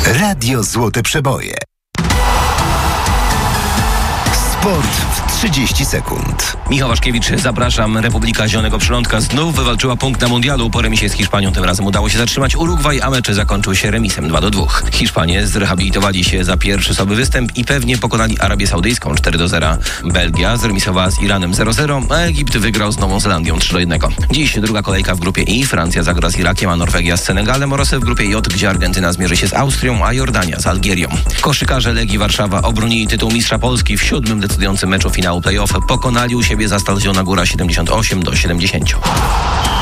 Radio Złote Przeboje. Sport w 30 sekund. Michał Waszkiewicz, zapraszam. Republika Zielonego Przylądka znów wywalczyła punkt na mundialu. Po remisie z Hiszpanią tym razem udało się zatrzymać Urugwaj, a mecz zakończył się remisem 2-2. Hiszpanie zrehabilitowali się za pierwszy sobie występ i pewnie pokonali Arabię Saudyjską 4-0. Belgia zremisowała z Iranem 0-0, a Egipt wygrał z Nową Zelandią 3-1. Dziś druga kolejka w grupie I. Francja zagra z Irakiem, a Norwegia z Senegalem oraz w grupie J, gdzie Argentyna zmierzy się z Austrią, a Jordania z Algierią. Koszykarze Legii Warszawa obronili tytuł mistrza Polski w 7. decydującym meczu finału play-off. Pokonali u siebie Zastal Zielona Góra 78-70.